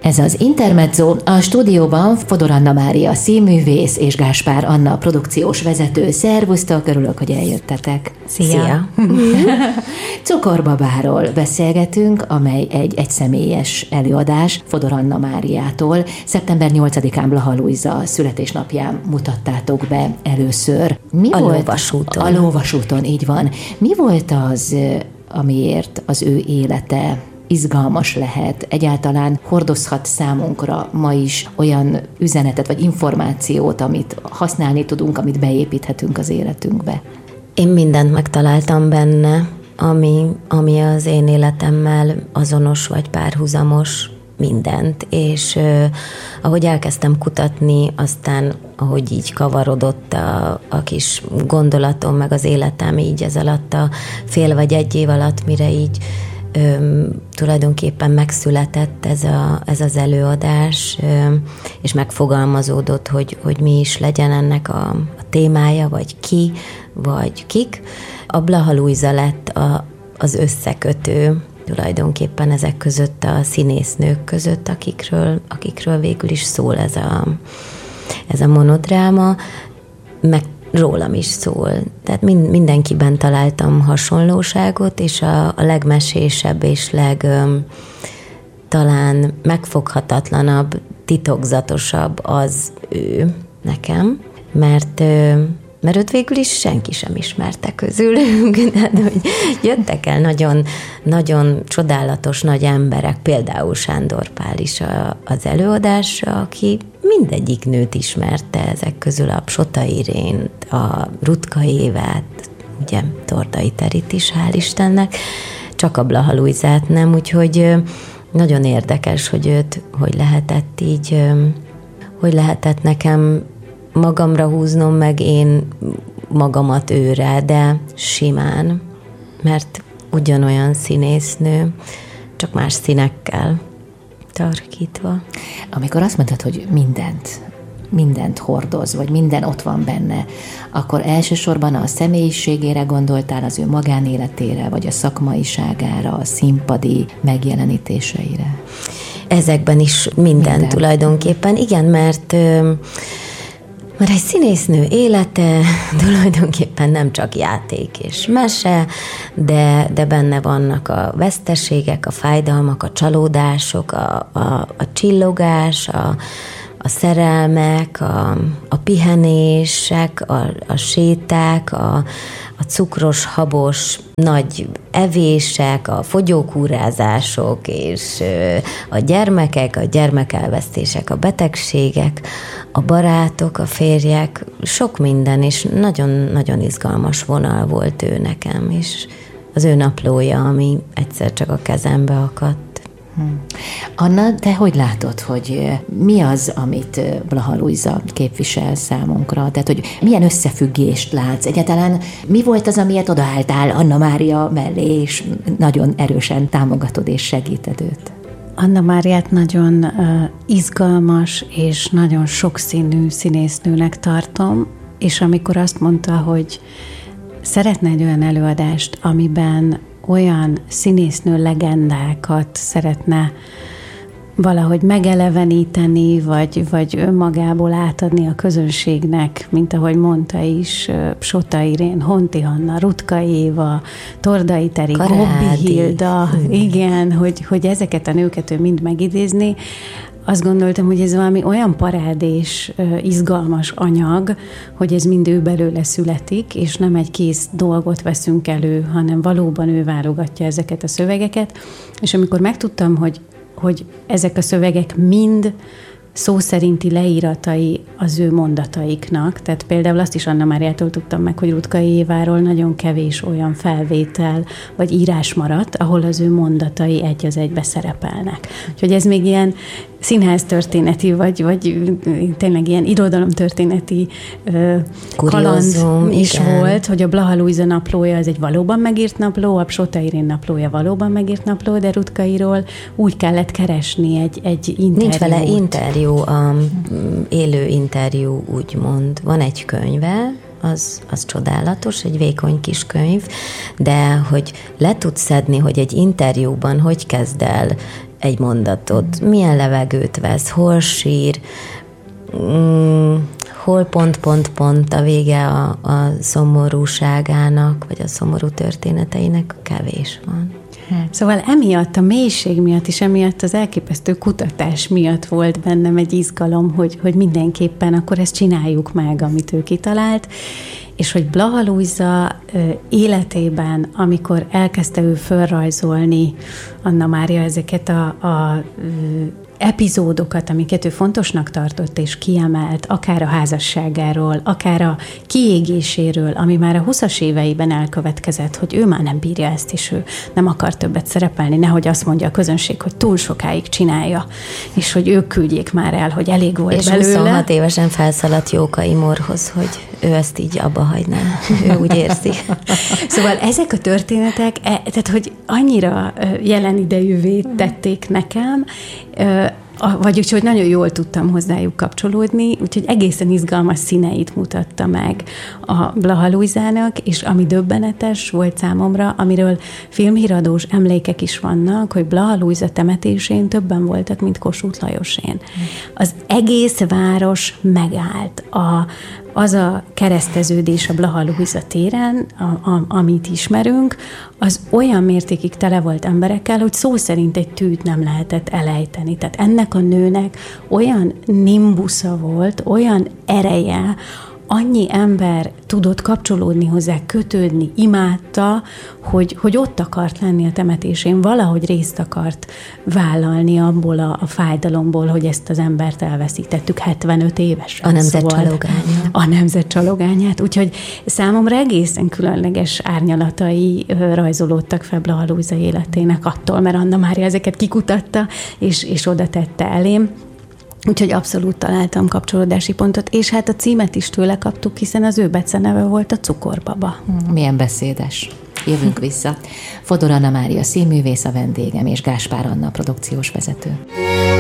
Ez az Intermezzo, a stúdióban Fodor Anna Mária színművész és Gáspár Anna produkciós vezető. Szervusztok, örülök, hogy eljöttetek. Szia! Cukorbabáról beszélgetünk, amely egy egyszemélyes előadás Fodor Anna Máriától. Szeptember 8-án Blaha Lujza születésnapján mutattátok be először. A Lóvasúton. A Lóvasúton, így van. Mi volt az, amiért az ő élete izgalmas lehet, egyáltalán hordozhat számunkra ma is olyan üzenetet vagy információt, amit használni tudunk, amit beépíthetünk az életünkbe? Én mindent megtaláltam benne, ami az én életemmel azonos vagy párhuzamos, mindent, és ahogy elkezdtem kutatni, aztán ahogy így kavarodott a kis gondolatom, meg az életem így ez alatt a fél vagy egy év alatt, mire így tulajdonképpen megszületett ez az előadás, és megfogalmazódott, hogy mi is legyen ennek a témája, vagy ki, vagy kik. A Blaha Lujza lett az összekötő tulajdonképpen ezek között, a színésznők között, akikről végül is szól ez a monodráma, meg rólam is szól. Tehát mindenkiben találtam hasonlóságot, és a legmesésebb és talán megfoghatatlanabb, titokzatosabb az ő nekem, mert őt végül is senki sem ismerte közülünk, tehát, hogy jöttek el nagyon, nagyon csodálatos nagy emberek, például Sándor Pál is az előadásra, aki mindegyik nőt ismerte ezek közül, a Psota Irént, a Rutka Évát, ugye Tordai Terit is, hál' Istennek, csak a Blaha Lujzát nem, úgyhogy nagyon érdekes, hogy lehetett így, hogy lehetett nekem magamra húznom, meg én magamat őre, de simán, mert ugyanolyan színésznő, csak más színekkel tarkítva. Amikor azt mondtad, hogy mindent hordoz, vagy minden ott van benne, akkor elsősorban a személyiségére gondoltál, az ő magánéletére, vagy a szakmaiságára, a színpadi megjelenítéseire? Ezekben is minden tulajdonképpen. Igen, mert egy színésznő élete tulajdonképpen nem csak játék és mese, de benne vannak a veszteségek, a fájdalmak, a csalódások, a csillogás, a szerelmek, a pihenések, a séták, a cukros, habos, nagy evések, a fogyókúrázások, és a gyermekek, a gyermekelvesztések, a betegségek, a barátok, a férjek, sok minden, és nagyon-nagyon izgalmas vonal volt ő nekem, és az ő naplója, ami egyszer csak a kezembe akadt. Anna, te hogy látod, hogy mi az, amit Blaha Lujza képvisel számunkra? Tehát, hogy milyen összefüggést látsz? Egyáltalán mi volt az, amiért odaálltál Anna Mária mellé, és nagyon erősen támogatod és segíted őt? Anna Máriát nagyon izgalmas és nagyon sokszínű színésznőnek tartom, és amikor azt mondta, hogy szeretne egy olyan előadást, amiben olyan színésznő legendákat szeretne valahogy megeleveníteni, vagy önmagából átadni a közönségnek, mint ahogy mondta is, Psota Irén, Honti Hanna, Rutka Éva, Tordai Teri, Gobbi Hilda, igen, hogy ezeket a nőket ő mind megidézni. Azt gondoltam, hogy ez valami olyan parádés, izgalmas anyag, hogy ez mind ő belőle születik, és nem egy kész dolgot veszünk elő, hanem valóban ő válogatja ezeket a szövegeket. És amikor megtudtam, hogy ezek a szövegek mind szó szerinti leíratai az ő mondataiknak, tehát például azt is Anna Máriától tudtam meg, hogy Rutka Éváról nagyon kevés olyan felvétel vagy írás maradt, ahol az ő mondatai egy az egybe szerepelnek. Úgyhogy ez még ilyen színháztörténeti, vagy tényleg ilyen irodalomtörténeti kaland is volt, hogy a Blaha Lujza naplója az egy valóban megírt napló, a Psota Irén naplója valóban megírt napló, de Rutkairól úgy kellett keresni egy interjút. Nincs vele interjú, élő interjú, úgymond. Van egy könyve, az csodálatos, egy vékony kis könyv, de hogy le tudsz szedni, hogy egy interjúban hogy kezd el egy mondatot, milyen levegőt vesz, hol sír, hol pont a vége a szomorúságának, vagy a szomorú történeteinek, kevés van. Szóval emiatt, a mélység miatt, és emiatt az elképesztő kutatás miatt volt bennem egy izgalom, hogy mindenképpen akkor ezt csináljuk meg, amit ő kitalált, és hogy Blaha Lujza életében, amikor elkezdte ő fölrajzolni, Anna Mária, ezeket a epizódokat, amiket ő fontosnak tartott és kiemelt, akár a házasságáról, akár a kiégéséről, ami már a 20-as éveiben elkövetkezett, hogy ő már nem bírja ezt, és ő nem akar többet szerepelni, nehogy azt mondja a közönség, hogy túl sokáig csinálja, és hogy ők küldjék már el, hogy elég volt és belőle. És 26 évesen felszaladt Jókai Morhoz, hogy ő ezt így abba hagyná. Ő úgy érzi. Szóval ezek a történetek, tehát hogy annyira jelen idejűvé tették nekem, vagyis, hogy nagyon jól tudtam hozzájuk kapcsolódni, úgyhogy egészen izgalmas színeit mutatta meg a Blaha Lujzának, és ami döbbenetes volt számomra, amiről filmhíradós emlékek is vannak, hogy Blaha Lujza temetésén többen voltak, mint Kossuth Lajosén. Az egész város megállt. Az a kereszteződés a Blaha Lujza téren, amit ismerünk, az olyan mértékig tele volt emberekkel, hogy szó szerint egy tűt nem lehetett elejteni. Tehát ennek a nőnek olyan nimbusza volt, olyan ereje, annyi ember tudott kapcsolódni hozzá, kötődni, imádta, hogy ott akart lenni a temetésén, valahogy részt akart vállalni abból a fájdalomból, hogy ezt az embert elveszítettük 75 évesen. A nemzet csalogányát. A nemzet csalogányát, úgyhogy számomra egészen különleges árnyalatai rajzolódtak fel Blaha Lujza életének attól, mert Anna Mária ezeket kikutatta, és oda tette elém. Úgyhogy abszolút találtam kapcsolódási pontot, és hát a címet is tőle kaptuk, hiszen az ő beceneve volt a Cukorbaba. Milyen beszédes. Jövünk vissza. Fodor Anna Mária színművész a vendégem, és Gáspár Anna produkciós vezető.